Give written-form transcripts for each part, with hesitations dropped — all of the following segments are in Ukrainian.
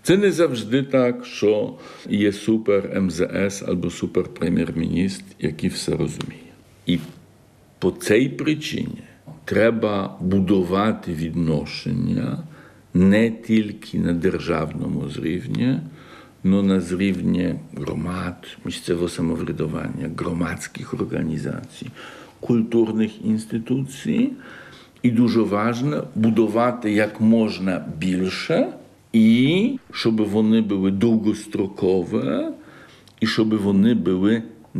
Це не завжди так, що є супер МЗС або супер прем'єр-міністр, який все розуміє. І по цій причині треба будувати відношення не тільки на державному рівні, але на рівні громад, місцевого самоврядування, громадських організацій, культурних інституцій. І дуже важливо будувати як можна більше, і щоб вони були довгострокові, і щоб вони були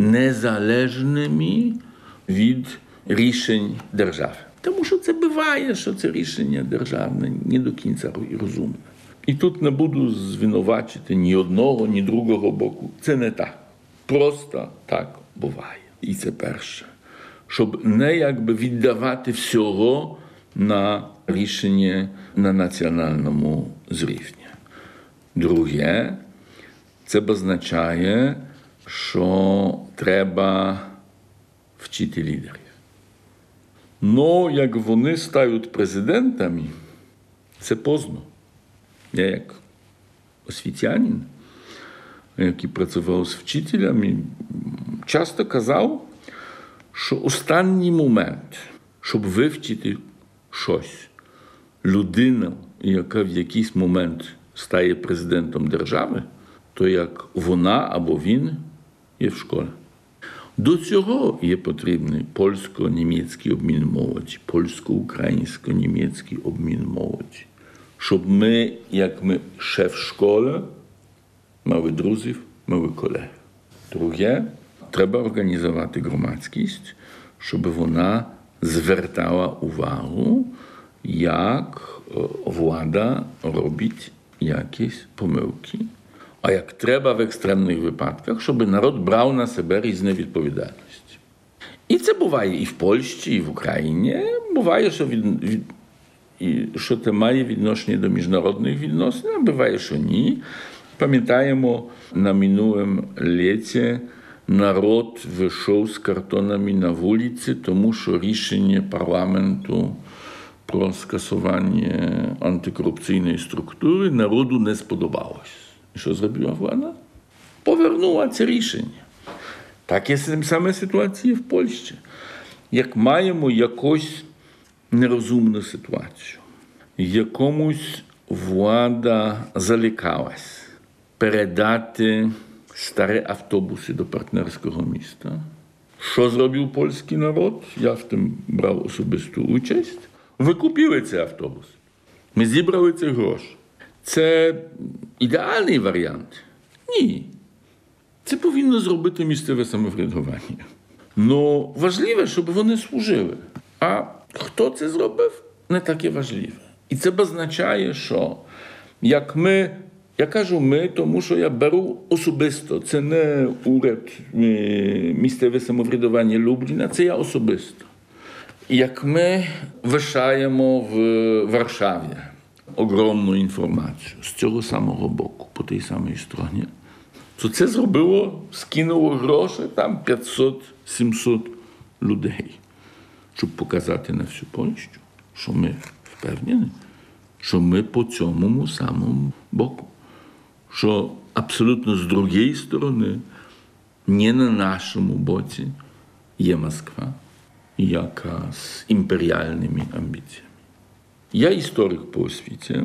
незалежними від рішень держави. Тому що це буває, що це рішення державне не до кінця розумне. І тут не буду звинувачити ні одного, ні другого боку. Це не так. Просто так буває. І це перше. Щоб не якби віддавати всього на рішення на національному рівні. Друге, це означає, що треба вчити лідерів. Но як вони стають президентами, це поздно. Я як освітянин, який працював з вчителями, часто казав, що останній момент, щоб вивчити щось, людина, яка в якийсь момент стає президентом держави, то як вона або він є в школі. До цього є потрібний польсько-німецький обмін молоді, польсько-українсько-німецький обмін молоді. Щоб ми, як ми шеф школи, мали друзів, мали колег. Друге, треба організувати громадськість, щоб вона звертала увагу, як влада робить якісь помилки. А як треба в екстремних випадках, щоб народ брав на себе різні відповідальності. І це буває і в Польщі, і в Україні. Буває, що це має відношення до міжнародних відносин, а буває, що ні. Пам'ятаємо, на минулому літі народ вийшов з картонами на вулиці, тому що рішення парламенту про скасування антикорупційної структури народу не сподобалось. І що зробила влада? Повернула це рішення. Так є саме ситуація в Польщі. Як маємо якусь нерозумну ситуацію, якомусь влада залякалась передати старі автобуси до партнерського міста. Що зробив польський народ? Я в тому брав особисту участь. Ви купили цей автобус. Ми зібрали ці гроші. Це ідеальний варіант? Ні. Це повинно зробити місцеве самоврядування. Но важливо, щоб вони служили. А хто це зробив? Не таке важливе. І це означає, що як ми, я кажу ми, тому що я беру особисто. Це не уряд місцеве самоврядування Любліна, це я особисто. Як ми вишаємо в Варшаві огромну інформацію з цього самого боку, по тій самій стороні, то це зробило, скинуло гроші там 500-700 людей, щоб показати на всю Польщу, що ми впевнені, що ми по цьому самому боку. Що абсолютно з другої сторони, не на нашому боці, є Москва, яка з імперіальними амбіціями. Я історик по освіті,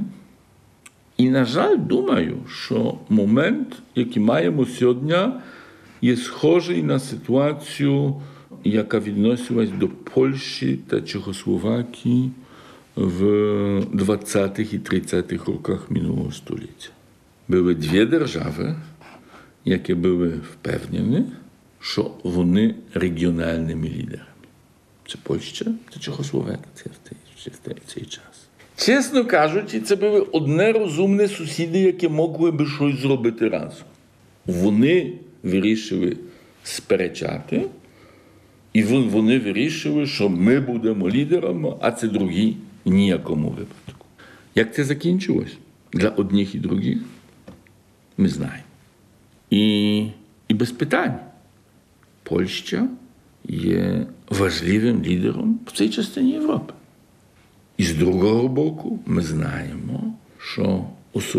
і, на жаль, думаю, що момент, який маємо сьогодні, є схожий на ситуацію, яка відносилась до Польщі та Чехословакії в 20-х і 30-х роках минулого століття. Були дві держави, які були впевнені, що вони регіональними лідерами. Це Польща, це Чехословакія в цей час. Чесно кажучи, це були одне розумне сусіди, які могли би щось зробити разом. Вони вирішили сперечати, і вони вирішили, що ми будемо лідерами, а це другі в ніякому випадку. Як це закінчилось? Для одних і других ми знаємо. І без питань. Польща є важливим лідером в цій частині Європи. І з другого боку ми знаємо, що